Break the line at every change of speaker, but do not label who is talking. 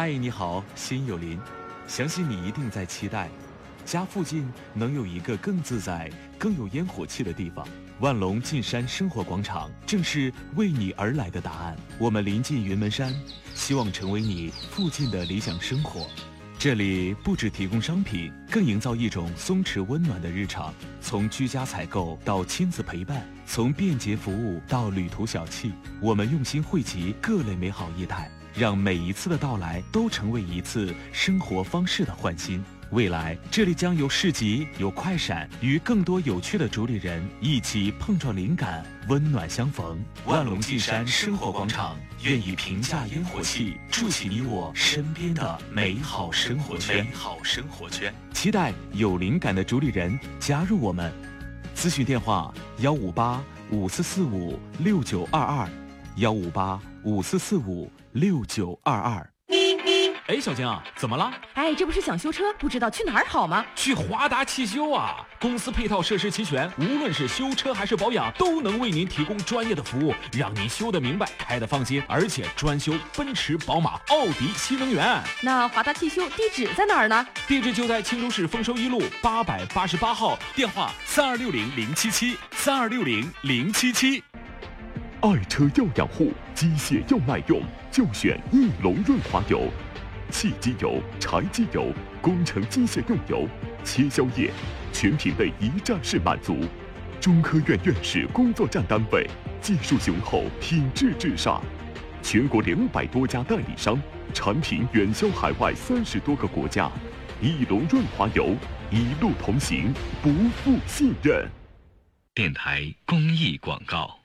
嗨，你好，心有灵。相信你一定在期待，家附近能有一个更自在、更有烟火气的地方。万隆进山生活广场正是为你而来的答案。我们临近云门山，希望成为你附近的理想生活。这里不只提供商品，更营造一种松弛温暖的日常。从居家采购到亲子陪伴，从便捷服务到旅途小憩，我们用心汇集各类美好业态，让每一次的到来都成为一次生活方式的焕新。未来这里将有市集，有快闪，与更多有趣的主理人一起碰撞灵感，温暖相逢。万隆进山生活广场，愿以平价烟火气筑起你我身边的美好生活圈。期待有灵感的主理人加入我们。咨询电话15854456922，15854456922。
哎，小江啊，怎么了？
哎，这不是想修车，不知道去哪儿好吗？
去华达汽修啊！公司配套设施齐全，无论是修车还是保养，都能为您提供专业的服务，让您修得明白，开得放心。而且专修奔驰、宝马、奥迪、新能源。
那华达汽修地址在哪儿呢？
地址就在青州市丰收一路888号，电话3260-077，3260-077。
爱车要养护，机械要耐用，就选翼龙润滑油。汽机油、柴机油、工程机械用油、切削液，全品类一站式满足。中科院院士工作站单位，技术雄厚，品质至上。全国200多家代理商，产品远销海外30多个国家。翼龙润滑油，一路同行，不负信任。
电台公益广告。